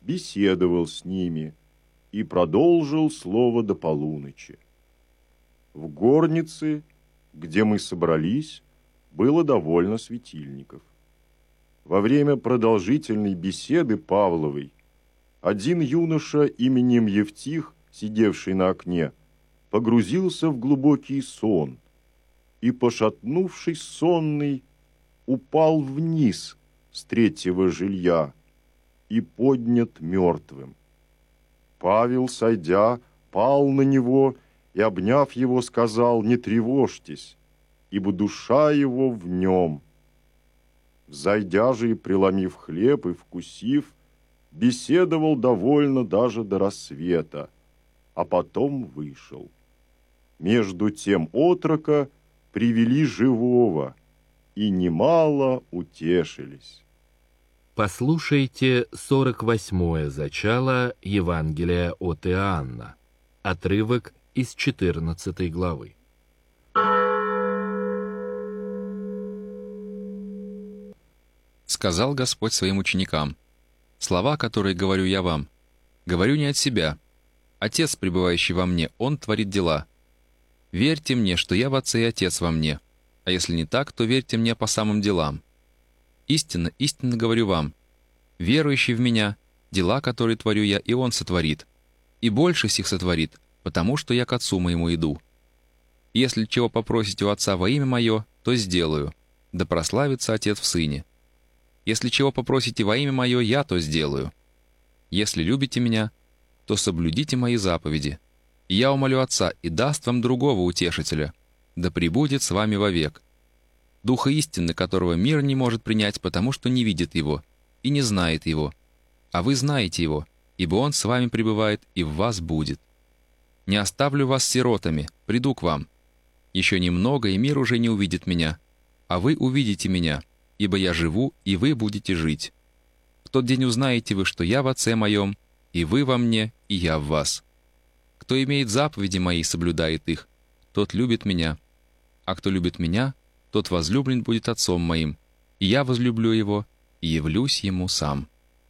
беседовал с ними и продолжил слово до полуночи. В горнице, где мы собрались, было довольно светильников. Во время продолжительной беседы Павловой один юноша именем Евтих, сидевший на окне, погрузился в глубокий сон и, пошатнувшись сонный, упал вниз с третьего жилья и поднят мертвым. Павел, сойдя, пал на него и, обняв его, сказал: «Не тревожьтесь, ибо душа его в нем». Взойдя же и преломив хлеб и вкусив, беседовал довольно даже до рассвета, а потом вышел. Между тем отрока привели живого, и немало утешились. Послушайте 48-е зачало Евангелия от Иоанна, отрывок из 14 главы. Сказал Господь своим ученикам: «Слова, которые говорю я вам, говорю не от себя. Отец, пребывающий во мне, Он творит дела. Верьте мне, что я в Отце и Отец во мне, а если не так, то верьте мне по самым делам. Истинно, истинно говорю вам, верующий в Меня, дела, которые творю я, и Он сотворит, и больше сих сотворит, потому что я к Отцу моему иду. Если чего попросите у Отца во имя Мое, то сделаю, да прославится Отец в Сыне. Если чего попросите во имя Мое, я то сделаю. Если любите Меня, то соблюдите Мои заповеди. И я умолю Отца, и даст вам другого утешителя, да пребудет с вами вовек. Духа истины, которого мир не может принять, потому что не видит Его и не знает Его. А вы знаете Его, ибо Он с вами пребывает и в вас будет. Не оставлю вас сиротами, приду к вам. Еще немного, и мир уже не увидит Меня, а вы увидите Меня, ибо я живу, и вы будете жить. В тот день узнаете вы, что я в Отце Моем, и вы во мне, и я в вас. Кто имеет заповеди Мои и соблюдает их, тот любит Меня. А кто любит Меня, тот возлюблен будет Отцом Моим, и я возлюблю Его, и явлюсь Ему сам».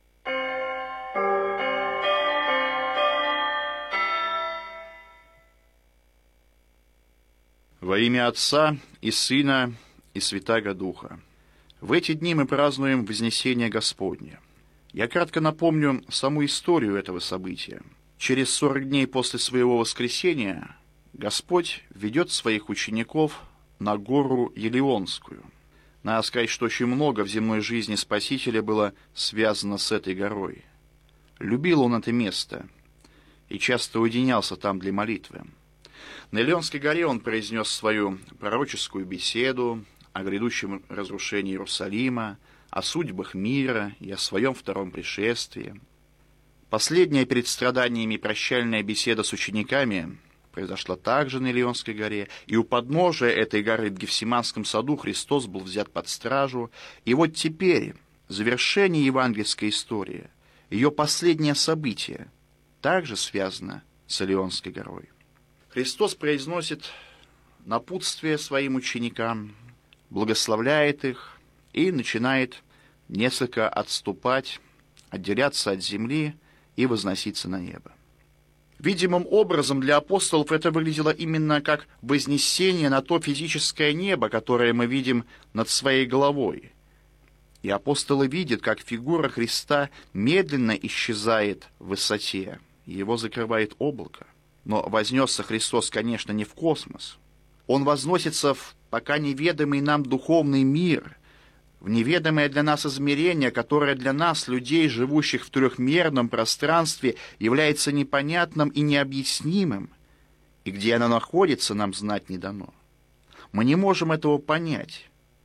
Во имя Отца и Сына и Святаго Духа. В эти дни мы празднуем Вознесение Господне. Я кратко напомню саму историю этого события. Через 40 дней после своего воскресения Господь ведет своих учеников на гору Елеонскую. Надо сказать, что очень много в земной жизни Спасителя было связано с этой горой. Любил он это место и часто уединялся там для молитвы. На Елеонской горе он произнес свою пророческую беседу о грядущем разрушении Иерусалима, о судьбах мира и о своем втором пришествии. Последняя перед страданиями прощальная беседа с учениками произошла также на Елеонской горе, и у подножия этой горы в Гефсиманском саду Христос был взят под стражу. И вот теперь завершение евангельской истории, ее последнее событие, также связано с Елеонской горой. Христос произносит напутствие своим ученикам, благословляет их и начинает несколько отступать, отделяться от земли и возноситься на небо. Видимым образом для апостолов это выглядело именно как вознесение на то физическое небо, которое мы видим над своей головой. И апостолы видят, как фигура Христа медленно исчезает в высоте, его закрывает облако. Но вознесся Христос, конечно, не в космос. Он возносится в пока неведомый нам духовный мир, в неведомое для нас измерение, которое для нас, людей, живущих в трехмерном пространстве, является непонятным и необъяснимым, и где оно находится, нам знать не дано. Мы не можем этого понять,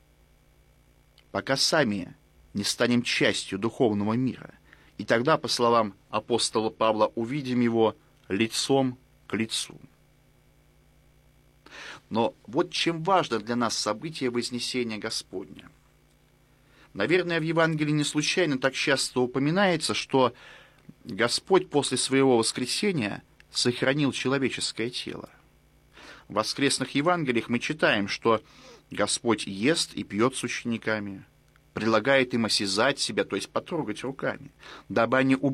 пока сами не станем частью духовного мира. И тогда, по словам апостола Павла, увидим его лицом к лицу. Но вот чем важно для нас событие Вознесения Господня. Наверное, в Евангелии не случайно так часто упоминается, что Господь после своего воскресения сохранил человеческое тело. В воскресных Евангелиях мы читаем, что Господь ест и пьет с учениками, предлагает им осязать себя, то есть потрогать руками, дабы они